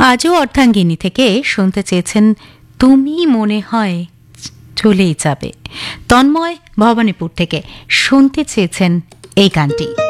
আজও অর্ধাঙ্গিনী থেকে শুনতে চেয়েছেন তুমি মনে হয় চলেই যাবে। তন্ময় ভবানীপুর থেকে শুনতে চেয়েছেন এই গানটি।